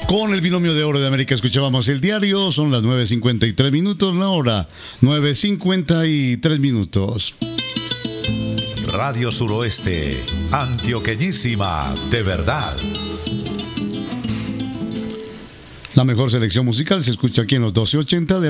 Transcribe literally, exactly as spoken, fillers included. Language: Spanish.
Con el binomio de oro de América escuchábamos el diario, son las nueve cincuenta y tres minutos, la hora nueve cincuenta y tres minutos. Radio Suroeste, antioqueñísima de verdad. La mejor selección musical se escucha aquí en los doce ochenta de